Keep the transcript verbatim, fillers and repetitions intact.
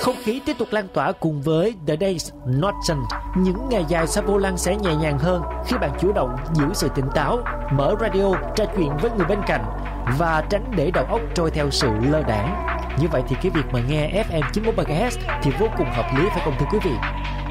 Không khí tiếp tục lan tỏa cùng với The Days Not Done. Những ngày dài sau vô lăng sẽ nhẹ nhàng hơn khi bạn chủ động giữ sự tỉnh táo, mở radio, trò chuyện với người bên cạnh và tránh để đầu óc trôi theo sự lơ đãng. Như vậy thì cái việc mà nghe ép em chín mươi mốt MHz thì vô cùng hợp lý, phải không thưa quý vị?